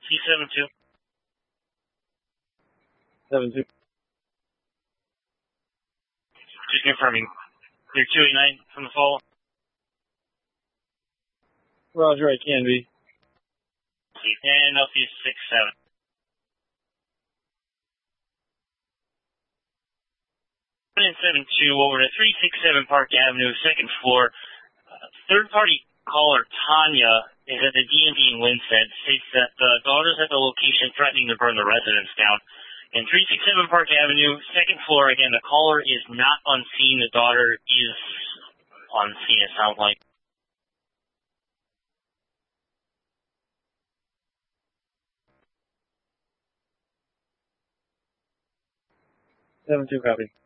C72. 7-2. Just confirming. Clear 289 from the follow. Roger, I can be. And LC 67. And 72 over to 367 Park Avenue, second floor. Third-party caller Tanya is at the DMV in Winsted, states that the daughter's at the location threatening to burn the residence down. In 367 Park Avenue, second floor, again, the caller is not on scene. The daughter is on scene, it sounds like. 7-2, copy.